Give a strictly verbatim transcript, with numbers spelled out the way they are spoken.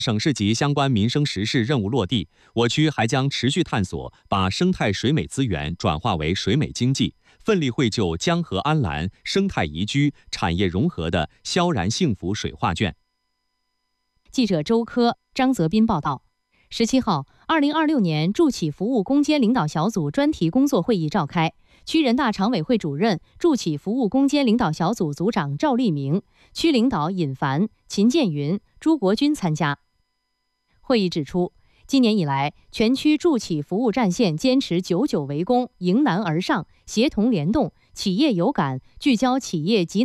省市级相关民生实事任务落地，我区还将持续探索把生态水美资源转化为水美经济，奋力绘就江河安澜、生态宜居、产业融合的萧然幸福水画卷。 记者周科、张泽斌报道。十七号，二零二六年助企服务攻坚领导小组专题工作会议召开，区人大常委会主任、助企服务攻坚领导小组组长赵立明、区领导尹凡、秦建云、朱国军参加。会议指出，今年以来，全区助企服务战线坚持久久为功、迎难而上、协同联动、企业有感，聚焦企业及